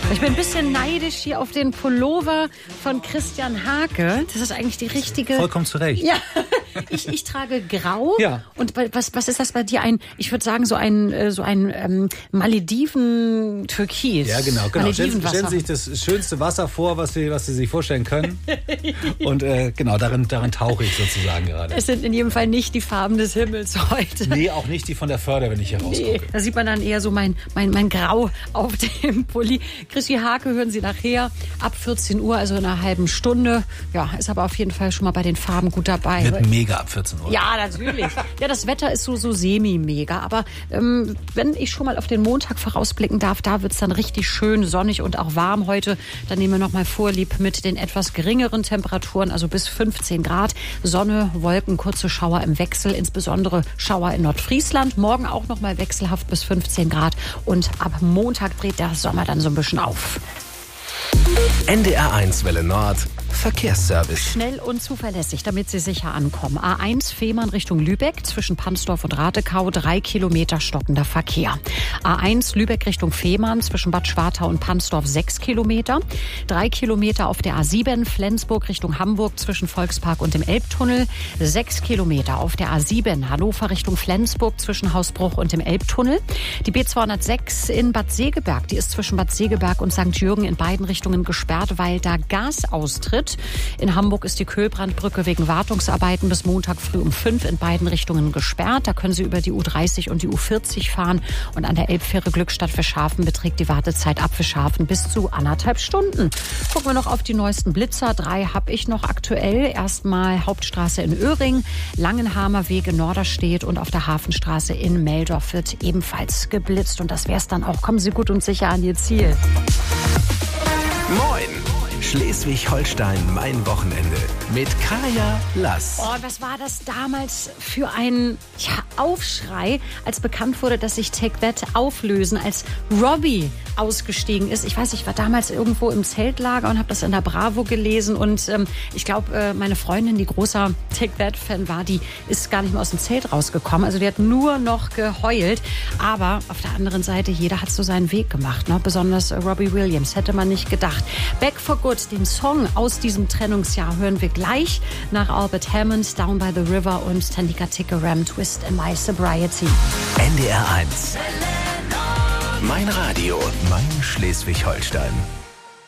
Ich bin ein bisschen neidisch hier auf den Pullover von Christian Hake. Das ist eigentlich die richtige... Vollkommen zu Recht. Ja, ich trage grau. Ja. Und was ist das bei dir? Ich würde sagen, so ein Malediven-Türkis. Ja, genau. Stellen Sie sich das schönste Wasser vor, was Sie sich vorstellen können. Und genau, darin tauche ich sozusagen gerade. Es sind in jedem Fall nicht die Farben des Himmels heute. Nee, auch nicht die von der Förder, wenn ich hier rausgucke. Nee, da sieht man dann eher so mein Grau auf dem Pulli. Christi Hake hören Sie nachher ab 14 Uhr, also in einer halben Stunde. Ja, ist aber auf jeden Fall schon mal bei den Farben gut dabei. Wird mega ab 14 Uhr. Ja, natürlich. Ja, das Wetter ist so semi-mega. Aber wenn ich schon mal auf den Montag vorausblicken darf, da wird's dann richtig schön sonnig und auch warm heute. Dann nehmen wir noch mal Vorlieb mit den etwas geringeren Temperaturen, also bis 15 Grad. Sonne, Wolken, kurze Schauer im Wechsel, insbesondere Schauer in Nordfriesland. Morgen auch noch mal wechselhaft bis 15 Grad. Und ab Montag dreht der Sommer dann so ein bisschen auf. NDR1 Welle Nord. Verkehrsservice. Schnell und zuverlässig, damit Sie sicher ankommen. A1 Fehmarn Richtung Lübeck, zwischen Pansdorf und Ratekau, 3 Kilometer stockender Verkehr. A1 Lübeck Richtung Fehmarn, zwischen Bad Schwartau und Pansdorf, 6 Kilometer. 3 Kilometer auf der A7 Flensburg Richtung Hamburg, zwischen Volkspark und dem Elbtunnel. 6 Kilometer auf der A7 Hannover Richtung Flensburg, zwischen Hausbruch und dem Elbtunnel. Die B206 in Bad Segeberg, die ist zwischen Bad Segeberg und St. Jürgen in beiden Richtungen gesperrt, weil da Gas austritt. In Hamburg ist die Köhlbrandbrücke wegen Wartungsarbeiten bis Montag früh um 5 in beiden Richtungen gesperrt. Da können Sie über die U30 und die U40 fahren. Und an der Elbfähre Glückstadt Fischhafen beträgt die Wartezeit ab Fischhafen bis zu 1,5 Stunden. Gucken wir noch auf die neuesten Blitzer. 3 habe ich noch aktuell. Erstmal Hauptstraße in Öhring, Langenhamer Weg in Norderstedt und auf der Hafenstraße in Meldorf wird ebenfalls geblitzt. Und das wär's dann auch. Kommen Sie gut und sicher an Ihr Ziel. Moin! Schleswig-Holstein, mein Wochenende mit Kaya Lass. Oh, was war das damals für ein Aufschrei, als bekannt wurde, dass sich Take That auflösen, als Robbie ausgestiegen ist. Ich weiß, ich war damals irgendwo im Zeltlager und habe das in der Bravo gelesen und ich glaube, meine Freundin, die großer Take That-Fan war, die ist gar nicht mehr aus dem Zelt rausgekommen. Also die hat nur noch geheult. Aber auf der anderen Seite, jeder hat so seinen Weg gemacht, ne? Besonders Robbie Williams, hätte man nicht gedacht. Back for Good, den Song aus diesem Trennungsjahr hören wir gleich nach Albert Hammond, Down by the River und Tanika Tikaram, Twist in My Sobriety. NDR1. Mein Radio, mein Schleswig-Holstein.